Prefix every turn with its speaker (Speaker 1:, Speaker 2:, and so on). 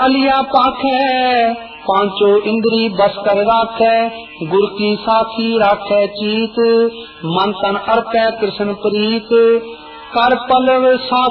Speaker 1: अलिया पाखे पांचो इंद्री बस कर राखे गुर की साखी राखे चीत मन तन अर्पे कृष्ण प्रीत कर पलव